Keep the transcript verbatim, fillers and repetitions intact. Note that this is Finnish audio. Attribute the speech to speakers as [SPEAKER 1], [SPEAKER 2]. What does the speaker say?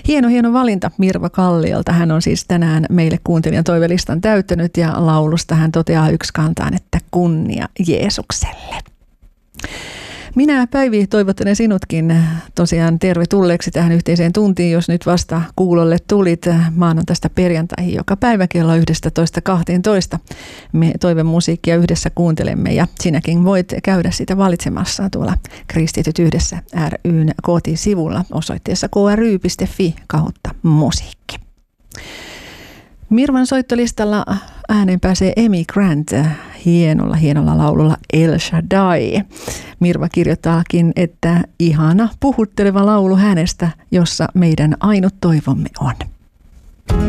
[SPEAKER 1] Hieno, hieno valinta Mirva Kalliolta. Hän on siis tänään meille kuuntelijan toivelistan täyttänyt ja laulusta hän toteaa yksikantaan, että kunnia Jeesukselle. Minä Päivi toivottelen sinutkin tosiaan tervetulleeksi tähän yhteiseen tuntiin, jos nyt vasta kuulolle tulit maanantaista perjantaihin joka päivä kello yksitoista kaksitoista. Me toivemusiikkia yhdessä kuuntelemme ja sinäkin voit käydä sitä valitsemassa tuolla Kristityt yhdessä ry:n kotisivulla osoitteessa k r y piste f i kautta musiikki. Mirvan soittolistalla ääneen pääsee Amy Grant hienolla, hienolla laululla El Shaddai. Mirva kirjoittaakin, että ihana puhutteleva laulu hänestä, jossa meidän ainut toivomme on.